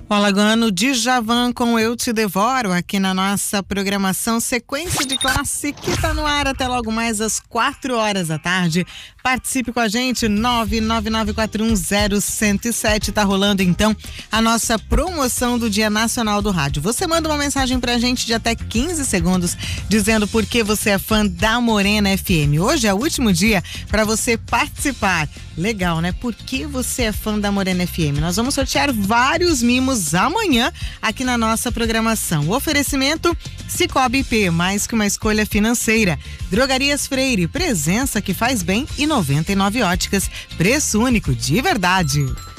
O alagoano Djavan com Eu Te Devoro aqui na nossa programação Sequência de Classe, que está no ar até logo mais às 4 horas da tarde. Participe com a gente, 999410107. Tá rolando então a nossa promoção do Dia Nacional do Rádio. Você manda uma mensagem pra gente de até 15 segundos dizendo por que você é fã da Morena FM. Hoje é o último dia para você participar. Legal, né? Por que você é fã da Morena FM? Nós vamos sortear vários mimos amanhã aqui na nossa programação. O oferecimento Cicobi IP, mais que uma escolha financeira. Drogarias Freire, presença que faz bem, e 99 Óticas, preço único de verdade.